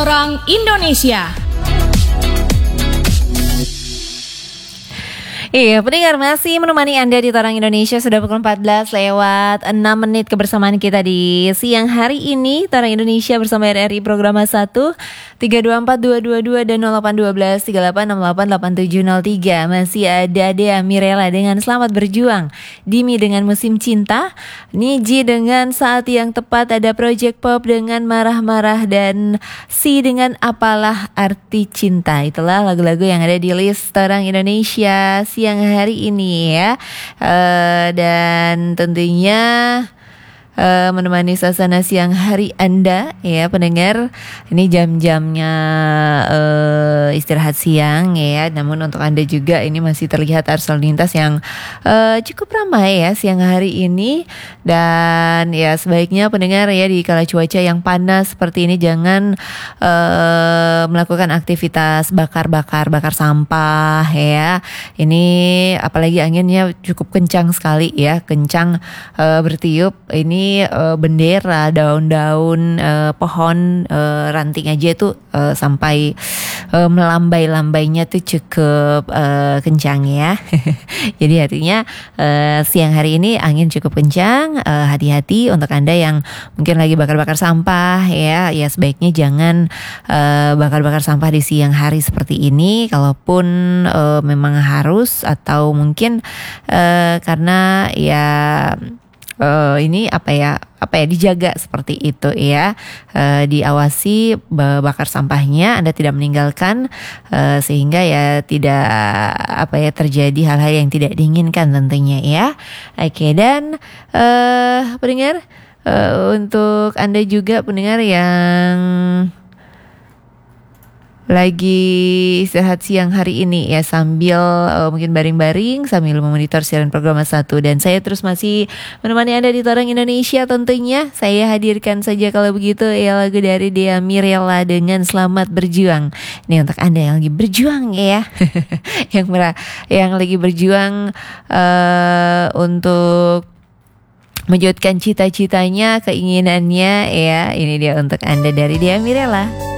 Torang Indonesia. Iya, pendengar masih menemani Anda di Torang Indonesia. Sudah pukul 14 lewat 6 menit kebersamaan kita di siang hari ini. Torang Indonesia bersama RRI program 1 324 222 dan 0812 3868 8703. Masih ada Dea Mirella dengan Selamat Berjuang, Dimi dengan Musim Cinta, Niji dengan Saat Yang Tepat, ada Project Pop dengan Marah-Marah, dan Si dengan Apalah Arti Cinta. Itulah lagu-lagu yang ada di list Torang Indonesia siang hari ini ya. Dan tentunya menemani suasana siang hari Anda ya pendengar. Ini jam-jamnya istirahat siang ya. Namun untuk Anda juga ini masih terlihat arus lalu lintas yang cukup ramai ya siang hari ini. Dan ya sebaiknya pendengar ya di kala cuaca yang panas seperti ini jangan melakukan aktivitas bakar sampah ya. Ini apalagi anginnya cukup kencang sekali ya, kencang bertiup. Ini bendera, daun-daun pohon, ranting aja itu sampai melambai-lambainya tuh cukup kencang ya. Jadi artinya siang hari ini angin cukup kencang. Hati-hati untuk Anda yang mungkin lagi bakar-bakar sampah ya. Ya sebaiknya jangan bakar-bakar sampah di siang hari seperti ini. Kalaupun memang harus atau mungkin karena ya ini apa ya dijaga seperti itu ya. Diawasi bakar sampahnya, Anda tidak meninggalkan sehingga ya tidak terjadi hal-hal yang tidak diinginkan tentunya ya. Oke, dan pendengar, untuk Anda juga pendengar yang lagi istirahat siang hari ini ya sambil mungkin baring-baring sambil memonitor siaran program 1, dan saya terus masih menemani Anda di Torang Indonesia tentunya. Saya hadirkan saja kalau begitu ya lagu dari Dea Mirella dengan Selamat Berjuang. Ini untuk Anda yang lagi berjuang ya. yang lagi berjuang untuk mewujudkan cita-citanya, keinginannya ya. Ini dia untuk Anda dari Dea Mirella.